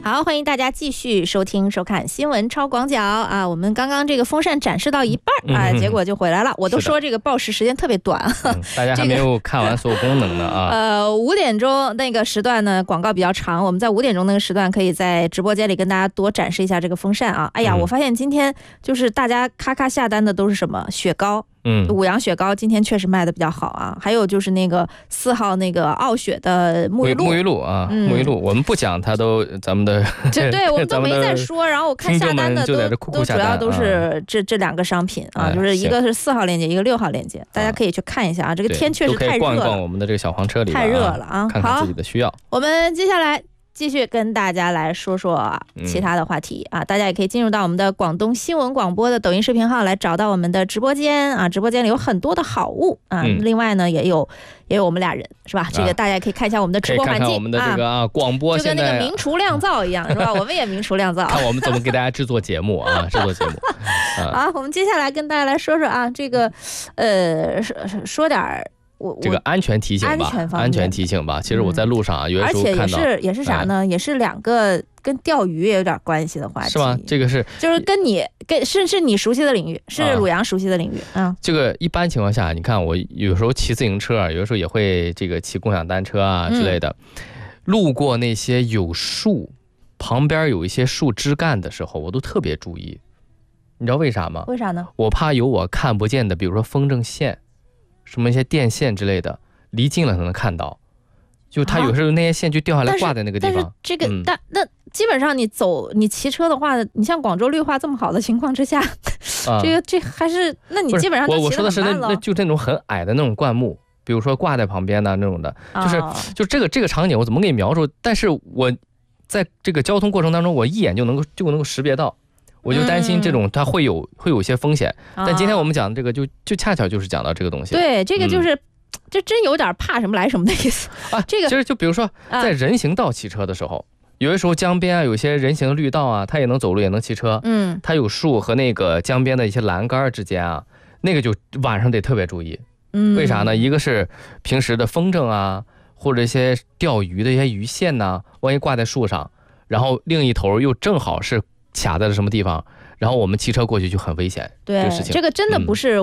好，欢迎大家继续收听收看新闻超广角啊！我们刚刚这个风扇展示到一半啊，结果就回来了。我都说这个报时时间特别短， 大家还没有看完所有功能呢啊。 5点钟那个时段呢，广告比较长，我们在5点钟那个时段可以在直播间里跟大家多展示一下这个风扇啊。哎呀，我发现今天就是大家咔咔下单的都是什么雪糕。五羊雪糕今天确实卖的比较好啊，还有就是那个4号那个傲雪的沐浴露啊，沐浴露我们不讲它都咱们的对我们都没在说，然后我看下单的都主要都是这2个商品啊，就是一个是4号链接，一个6号链接，大家可以去看一下啊。这个天确实太热了， 逛逛我们的这个小黄车里， 太热了啊， 看看自己的需要。 我们接下来继续跟大家来说说其他的话题啊，大家也可以进入到我们的广东新闻广播的抖音视频号来找到我们的直播间啊，直播间里有很多的好物啊，另外呢也有我们俩人是吧？这个大家也可以看一下我们的直播环境， 看看我们的这个广播， 就跟那个明厨亮灶一样是吧？我们也明厨亮灶， 看我们怎么给大家制作节目啊，制作节目。 好，我们接下来跟大家来说说啊，这个说点这个安全提醒吧，安全提醒吧。其实我在路上啊，有的时候看到， 而且也是啥呢？也是2个跟钓鱼也有点关系的话题， 是吗？这个就是是你熟悉的领域，是鲁阳熟悉的领域啊。 这个一般情况下，你看我有时候骑自行车，有的时候也会这个骑共享单车啊之类的，路过那些有树旁边有一些树枝干的时候，我都特别注意。你知道为啥吗？ 为啥呢？ 我怕有我看不见的，比如说风筝线。什么一些电线之类的，离近了才能看到，就它有时候那些线就掉下来挂在那个地方。 但是这个，那基本上你骑车的话，你像广州绿化这么好的情况之下，这还是，那你基本上我说的是那就那种很矮的那种灌木，比如说挂在旁边的那种的，就这个场景我怎么给你描述？但是我在这个交通过程当中，我一眼就能够识别到。我就担心这种它会有一些风险，但今天我们讲的这个就恰巧就是讲到这个东西。 对，这个就是这真有点怕什么来什么的意思啊。这个其实就比如说在人行道骑车的时候，有的时候江边啊有些人行绿道啊，它也能走路也能骑车。它有树和那个江边的一些栏杆之间啊，那个就晚上得特别注意。为啥呢？一个是平时的风筝啊，或者一些钓鱼的一些鱼线呐，万一挂在树上，然后另一头又正好是卡在了什么地方，然后我们骑车过去就很危险。 对， 这个事情这个真的不是